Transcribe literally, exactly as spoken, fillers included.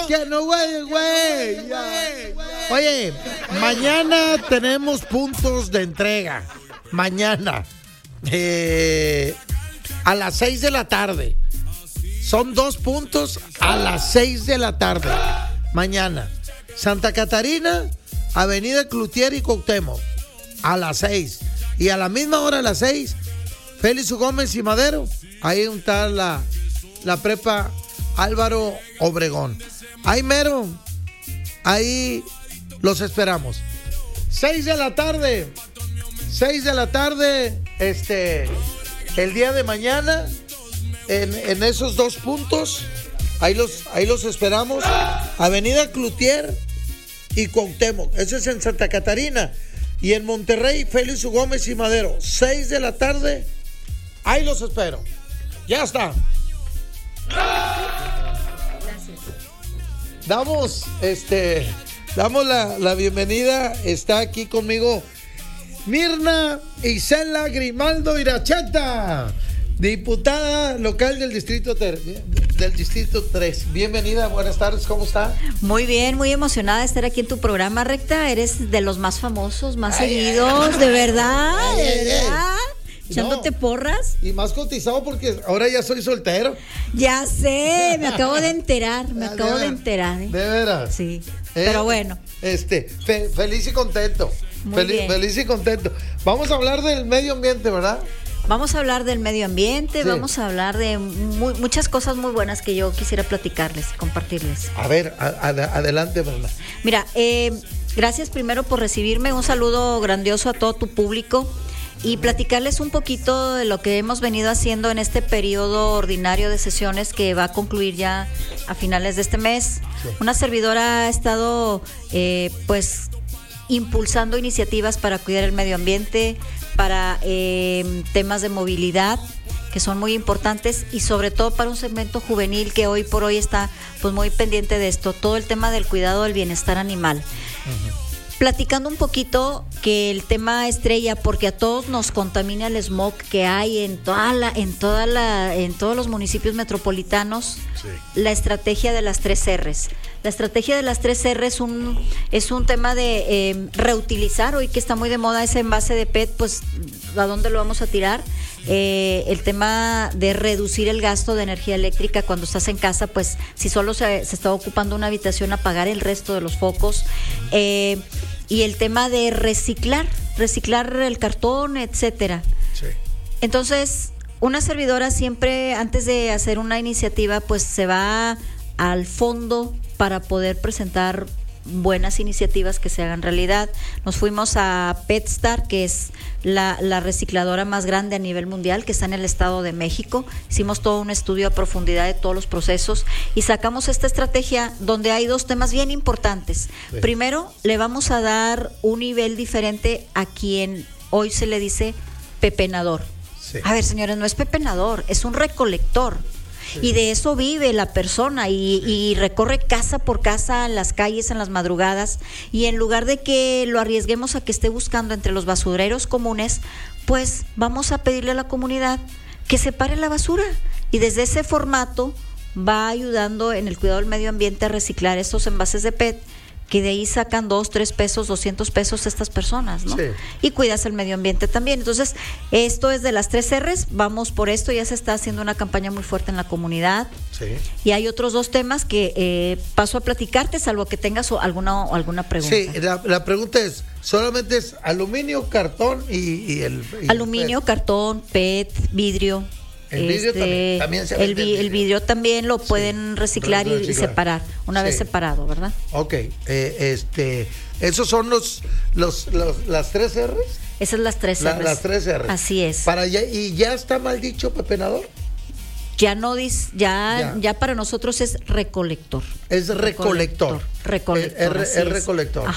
que no, güey, güey. Oye, mañana tenemos puntos de entrega. Mañana. Eh, a las seis de la tarde. Son dos puntos a las seis de la tarde. Mañana. Santa Catarina, Avenida Cloutier y Cuauhtémoc. A las seis. Y a la misma hora, a las seis, Félix Gómez y Madero. Ahí está la, la prepa Álvaro Obregón. Ahí mero. Ahí los esperamos. Seis de la tarde. Seis de la tarde. Este. El día de mañana. En, en esos dos puntos. Ahí los, ahí los esperamos. Avenida Cloutier y Cuauhtémoc. Ese es en Santa Catarina. Y en Monterrey, Félix Gómez y Madero. Seis de la tarde. Ahí los espero. Ya está. Gracias. Damos, este, damos la, la bienvenida. Está aquí conmigo Mirna Isela Grimaldo Iracheta, diputada local del distrito ter, del distrito tres. Bienvenida, buenas tardes, ¿cómo está? Muy bien, muy emocionada de estar aquí en tu programa, Recta. Eres de los más famosos, más Ay, seguidos, ay, de verdad, ay, de ay, verdad. ay. Echándote No. porras. Y más cotizado porque ahora ya soy soltero. Ya sé, me acabo de enterar, me Ah, acabo de de ver- enterar. ¿eh? De veras. Sí, Eh, pero bueno. Este, fe- feliz y contento. Muy Feliz, bien. feliz y contento. Vamos a hablar del medio ambiente, ¿verdad? Vamos a hablar del medio ambiente, Sí. vamos a hablar de muy- muchas cosas muy buenas que yo quisiera platicarles, compartirles. A ver, a- a- adelante, Brenda. Mira, eh, gracias primero por recibirme, un saludo grandioso a todo tu público y platicarles un poquito de lo que hemos venido haciendo en este periodo ordinario de sesiones que va a concluir ya a finales de este mes. Sí. Una servidora ha estado eh, pues impulsando iniciativas para cuidar el medio ambiente, para eh, temas de movilidad que son muy importantes y sobre todo para un segmento juvenil que hoy por hoy está pues muy pendiente de esto, todo el tema del cuidado del bienestar animal. Uh-huh. Platicando un poquito que el tema estrella, porque a todos nos contamina el smog que hay en toda la, en toda la, en todos los municipios metropolitanos, sí. La estrategia de las tres R's. La estrategia de las tres R es un, es un tema de eh, reutilizar, hoy que está muy de moda ese envase de P E T, pues ¿a dónde lo vamos a tirar? Eh, el tema de reducir el gasto de energía eléctrica cuando estás en casa, pues si solo se, se está ocupando una habitación, apagar el resto de los focos. Eh, y el tema de reciclar, reciclar el cartón, etcétera. Sí. Entonces, una servidora siempre, antes de hacer una iniciativa, pues se va al fondo para poder presentar buenas iniciativas que se hagan realidad. Nos fuimos a PetStar, que es la, la recicladora más grande a nivel mundial, que está en el Estado de México. Hicimos todo un estudio a profundidad de todos los procesos y sacamos esta estrategia donde hay dos temas bien importantes. Sí. Primero, le vamos a dar un nivel diferente a quien hoy se le dice pepenador. Sí. A ver, señores, no es pepenador, es un recolector. Sí. Y de eso vive la persona y, sí. y recorre casa por casa en las calles, en las madrugadas, y en lugar de que lo arriesguemos a que esté buscando entre los basureros comunes, pues vamos a pedirle a la comunidad que separe la basura y desde ese formato va ayudando en el cuidado del medio ambiente a reciclar estos envases de P E T, que de ahí sacan dos, tres pesos, doscientos pesos estas personas, ¿no? Sí. Y cuidas el medio ambiente también. Entonces, esto es de las tres R's, vamos por esto, ya se está haciendo una campaña muy fuerte en la comunidad. Sí. Y hay otros dos temas que eh, paso a platicarte, salvo que tengas alguna, alguna pregunta. Sí, la, la pregunta es, solamente es aluminio, cartón y, y el... Y aluminio, el cartón, P E T, vidrio. El vidrio este, también, también se el, vi, el vidrio también lo pueden sí, reciclar, reciclar y separar, una sí. vez separado, ¿verdad? Ok, eh, este, esos son los, los, los las tres R's. Esas son las tres R's. La, las tres R's. Así es. Para ya, y ya está mal dicho pepenador. Ya no dis, ya, ya, ya para nosotros es recolector. Es recolector. Recolector. recolector es, es recolector.